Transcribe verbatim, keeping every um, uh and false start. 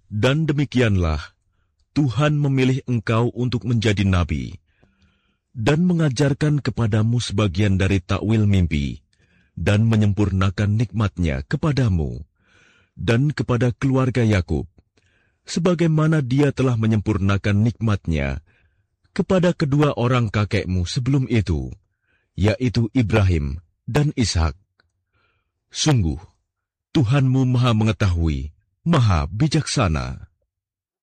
Dan demikianlah, Tuhan memilih engkau untuk menjadi nabi, dan mengajarkan kepadamu sebagian dari takwil mimpi, dan menyempurnakan nikmat-Nya kepadamu, dan kepada keluarga Yakub, sebagaimana Dia telah menyempurnakan nikmat-Nya kepada kedua orang kakekmu sebelum itu, yaitu Ibrahim dan Ishak. Sungguh, Tuhanmu Maha Mengetahui, Maha Bijaksana.